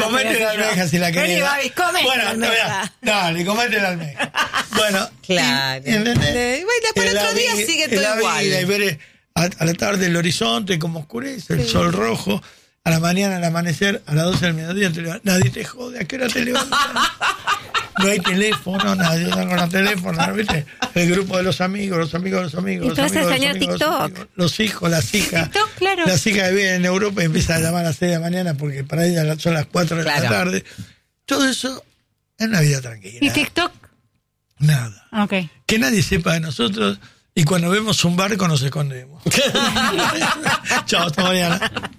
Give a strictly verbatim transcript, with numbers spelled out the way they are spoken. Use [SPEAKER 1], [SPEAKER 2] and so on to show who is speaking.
[SPEAKER 1] Comete la almeja si la querés.
[SPEAKER 2] Vení, Babi, comete
[SPEAKER 1] bueno,
[SPEAKER 2] la almeja.
[SPEAKER 1] Dale, comete la almeja. Bueno,
[SPEAKER 3] claro.
[SPEAKER 1] y, ¿entendés?
[SPEAKER 2] Bueno, después el otro día sigue todo
[SPEAKER 1] la
[SPEAKER 2] igual.
[SPEAKER 1] Vida, y ver a, a la tarde el horizonte, como oscurece, el sí. sol rojo. A la mañana, al amanecer, a las doce del mediodía, te levantas. Nadie te jode, ¿a qué hora te levantas? No hay teléfono, nadie anda con el teléfono, ¿viste? El grupo de los amigos, los amigos de los amigos.
[SPEAKER 2] Y tú vas a extrañar
[SPEAKER 1] TikTok.
[SPEAKER 2] TikTok.
[SPEAKER 1] Los, los hijos, las hijas.
[SPEAKER 2] TikTok, claro.
[SPEAKER 1] Las hijas que viven en Europa y empiezan a llamar a las seis de la mañana porque para ellas son las cuatro de claro. la tarde. Todo eso es una vida tranquila.
[SPEAKER 2] ¿Y TikTok?
[SPEAKER 1] Nada.
[SPEAKER 2] Okay.
[SPEAKER 1] Que nadie sepa de nosotros y cuando vemos un barco nos escondemos. Chao, hasta mañana.